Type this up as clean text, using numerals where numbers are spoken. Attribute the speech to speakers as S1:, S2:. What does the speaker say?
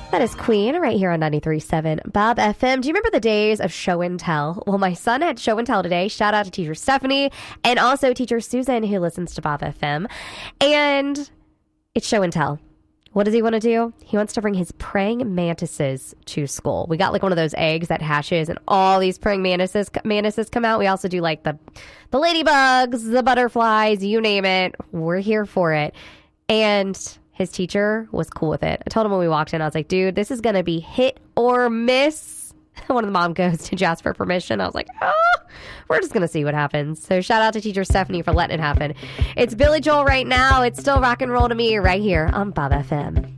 S1: That is Queen right here on 93.7 Bob FM. Do you remember the days of show and tell? Well, my son had show and tell today. Shout out to teacher Stephanie and also teacher Susan, who listens to Bob FM. And it's show and tell. What does he want to do? He wants to bring his praying mantises to school. We got like one of those eggs that hatches and all these praying mantises come out. We also do like the ladybugs, the butterflies, you name it. We're here for it. And his teacher was cool with it. I told him when we walked in, I was like, dude, this is going to be hit or miss. One of the mom goes to ask for permission. I was like, we're just going to see what happens. So shout out to teacher Stephanie for letting it happen. It's Billy Joel right now. It's still rock and roll to me right here on Bob FM.